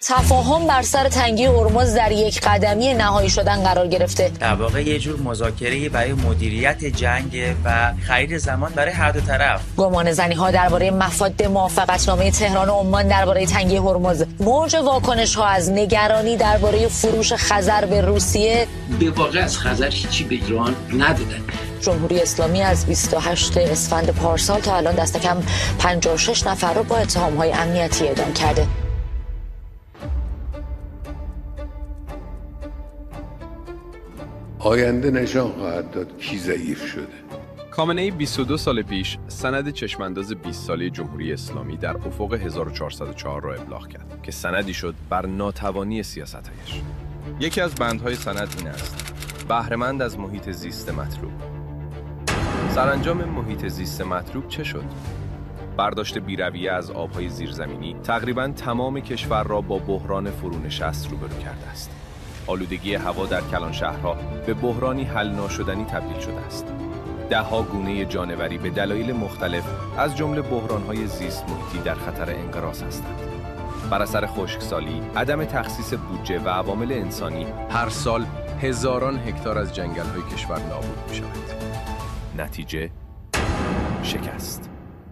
تفاهم بر سر تنگی هرمز در یک قدمی نهایی شدن قرار گرفته. در واقع یه جور مذاکره برای مدیریت جنگ و خرید زمان برای هر دو طرف. گمانه‌زنی‌ها درباره مفاد موافقتنامه تهران و عمان درباره تنگی هرمز، موج واکنش‌ها از نگرانی درباره فروش خزر به روسیه. به واقع از خزر هیچی به ایران ندادن. جمهوری اسلامی از 28 اسفند پارسال تا الان دست کم 56 نفر رو با اتهام‌های امنیتی اعدام کرده. آینده نشان خواهد داد کی ضعیف شده. خامنه‌ای 22 سال پیش سند چشمانداز 20 ساله جمهوری اسلامی در افق 1404 را ابلاغ کرد که سندی شد بر ناتوانی سیاست‌هایش. یکی از بندهای سند این است: بهره‌مند از محیط زیست مطلوب. سرانجام محیط زیست مطلوب چه شد؟ برداشت بی‌رویه از آب‌های زیرزمینی تقریباً تمام کشور را با بحران فرونشست روبرو کرده است. آلودگی هوا در کلانشهرها به بحرانی حل ناشدنی تبدیل شده است. ده‌ها گونه جانوری به دلایل مختلف از جمله بحران‌های زیست محیطی در خطر انقراض هستند. بر اثر خشکسالی، عدم تخصیص بودجه و عوامل انسانی هر سال هزاران هکتار از جنگل‌های کشور نابود می‌شود. نتیجه شکست.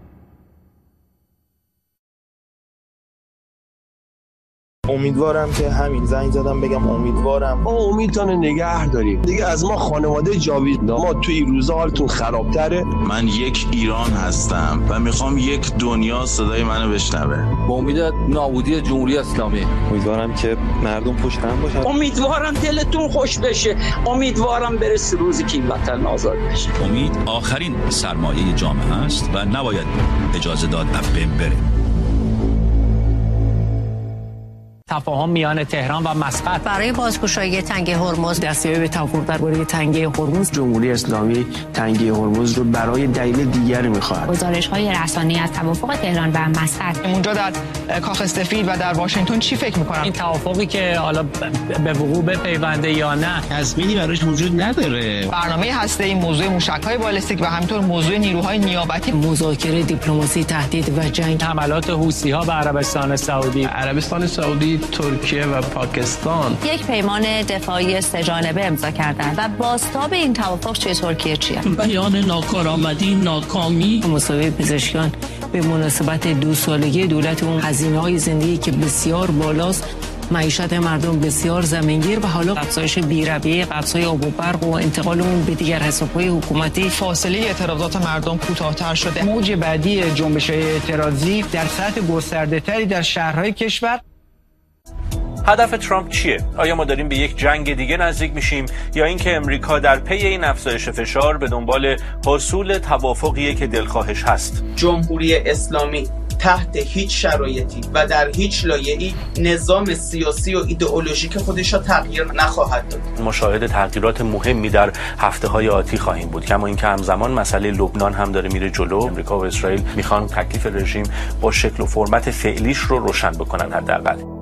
امیدوارم که همین زنگ زدم بگم امیدوارم ما امیدتون نگه داریم دیگه. از ما خانواده جاوید ما توی این روزا حالتون خرابتره. من یک ایران هستم و میخوام یک دنیا صدای منو بشنوه. با امید نابودی جمهوری اسلامی. امیدوارم که مردم پشت هم باشن. امیدوارم دلتون خوش بشه. امیدوارم برسه روزی که این وطن آزاد بشه. امید آخرین سرمایه جامعه است و نباید اجازه داد از بین بره. تفاهم میان تهران و مسقط برای بازگشایی تنگه هرمز، دستیابی به توافق درباره تنگه هرمز. جمهوری اسلامی تنگه هرمز رو برای دلیل دیگری می‌خواهد. گزارش‌های رسانه‌ای از توافق تهران و مسقط. اونجا در کاخ سفید و در واشنگتن چی فکر می‌کنن؟ این توافقی که حالا به وقوع بپیونده یا نه، تضمینی براش وجود نداره. برنامه هسته‌ای، موضوع موشک‌های بالستیک و همینطور موضوع نیروهای نیابتی، مذاکره دیپلماسی، تهدید و جنگ، حملات حوثی‌ها به عربستان سعودی. عربستان سعودی، ترکیه و پاکستان یک پیمان دفاعی سه‌جانبه امضا کردند و بازتاب این توافق چه ترکیه چیه؟ بیان ناکارآمدی، ناکامی. مسابقه پزشکان به مناسبت 2 سالگی دولت اون، هزینه‌های زندگی که بسیار بالاست، معیشت مردم بسیار زمینگیر و حالا افزایش بی‌رویه قبض‌های آب و برق و انتقال اون به دیگر حساب‌های حکومتی. فاصله اعتراضات مردم کوتاه‌تر شده. موج بعدی جنبش‌های اعتراضی در سطح گسترده‌تری در شهرهای کشور. هدف ترامپ چیه؟ آیا ما داریم به یک جنگ دیگه نزدیک میشیم یا اینکه امریکا در پی این افزایش فشار به دنبال حصول توافقیه که دلخواهش هست؟ جمهوری اسلامی تحت هیچ شرایطی و در هیچ لایه‌ای نظام سیاسی و ایدئولوژیک خودش را تغییر نخواهد داد. مشاهده تغییرات مهمی در هفته‌های آتی خواهیم بود، کما اینکه همزمان مسئله لبنان هم داره میره جلو. امریکا و اسرائیل میخوان تکلیف رژیم با شکل و فرمت فعلیش رو روشن بکنن حداقل.